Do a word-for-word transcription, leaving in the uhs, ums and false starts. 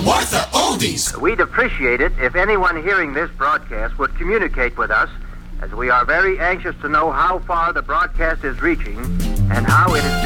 Wartha Oldies. We'd appreciate it if anyone hearing this broadcast would communicate with us, as we are very anxious to know how far the broadcast is reaching and how it is being